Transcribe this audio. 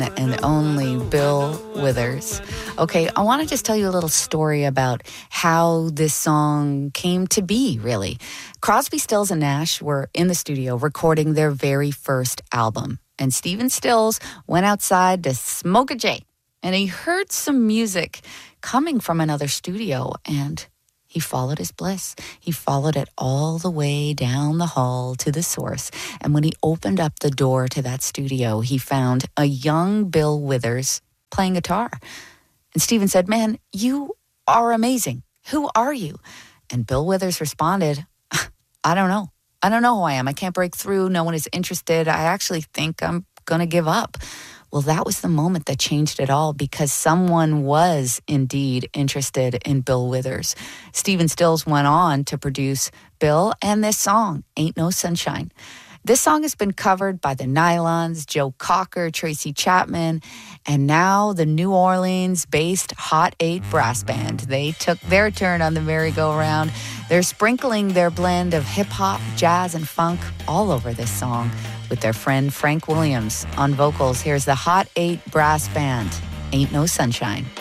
and only Bill Withers. Okay, I want to just tell you a little story about how this song came to be, really. Crosby, Stills, and Nash were in the studio recording their very first album, and Stephen Stills went outside to smoke a J, and he heard some music coming from another studio, and he followed his bliss. He followed it all the way down the hall to the source. And when he opened up the door to that studio, he found a young Bill Withers playing guitar. And Stephen said, "Man, you are amazing. Who are you?" And Bill Withers responded, "I don't know. I don't know who I am. I can't break through. No one is interested. I actually think I'm going to give up." Well, that was the moment that changed it all, because someone was indeed interested in Bill Withers. Stephen Stills went on to produce Bill and this song, Ain't No Sunshine. This song has been covered by the Nylons, Joe Cocker, Tracy Chapman, and now the New Orleans-based Hot 8 Brass Band. They took their turn on the merry-go-round. They're sprinkling their blend of hip-hop, jazz, and funk all over this song with their friend Frank Williams on vocals. Here's the Hot 8 Brass Band, Ain't No Sunshine.